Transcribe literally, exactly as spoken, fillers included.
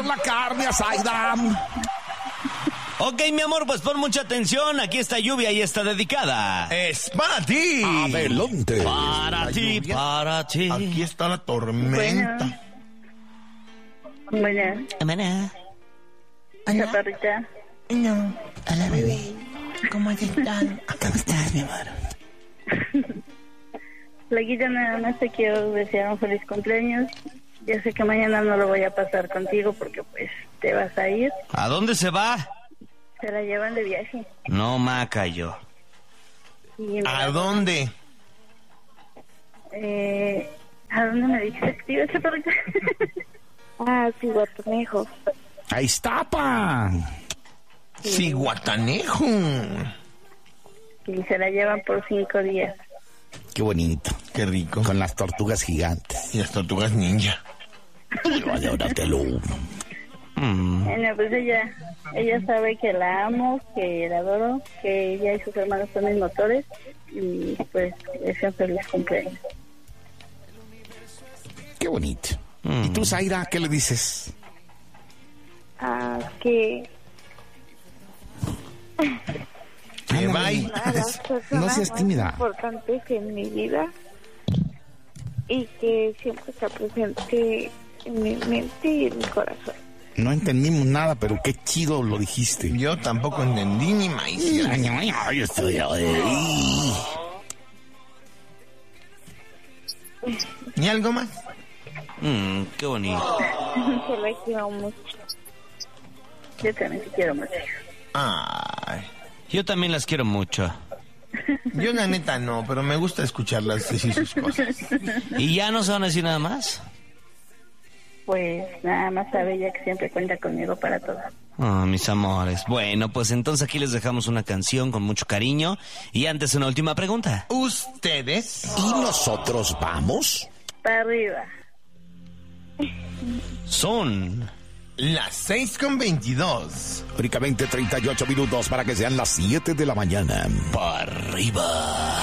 la carne a Zaida. Ok, mi amor, pues pon mucha atención. Aquí está Lluvia y está dedicada. Es para ti. Adelante. Para La ti, lluvia. para ti. Aquí está la tormenta. Bueno, Amana. chaparrita. No. Hola, bebé. ¿Cómo has estado? ¿Cómo estás, mi amor? Laguita, nada más te quiero desear un feliz cumpleaños. Ya sé que mañana no lo voy a pasar contigo porque pues te vas a ir. ¿A dónde se va? Se la llevan de viaje. No, Maca, yo. Y ¿A dónde? Eh, ¿A dónde me dijiste que te ibas, chaparrita? Ah, sí, Guatanejo. Ahí está, pa. Sí, Guatanejo. Y se la llevan por cinco días. Qué bonito. Qué rico. Con las tortugas gigantes. Y las tortugas ninja. Valóratelo. Mm. Bueno, pues ella, ella sabe que la amo, que la adoro, que ella y sus hermanos son mis motores. Y pues deseo feliz cumpleaños. Qué bonito. Mm. ¿Y tú, Zaira, qué le dices? Ah, que... Que bye. a las personas No seas tímida. más importantes en mi vida y que siempre está presente en mi mente y en mi corazón. No entendimos nada, pero qué chido lo dijiste. Yo tampoco entendí ni maíz. Ay, estoy ahí. ¿Y algo más? Mm, qué bonito. Que la quiero mucho. Yo también te quiero mucho. Ay. Yo también las quiero mucho. Yo la neta no, pero me gusta escucharlas decir sus cosas. ¿Y ya no se van a decir nada más? Pues nada más sabe ella que siempre cuenta conmigo para todo. Oh, mis amores. Bueno, pues entonces aquí les dejamos una canción con mucho cariño. Y antes una última pregunta. ¿Ustedes? ¿Y nosotros vamos? Para arriba. Son... Las seis con veintidós. Únicamente treinta y ocho minutos para que sean las siete de la mañana. para arriba.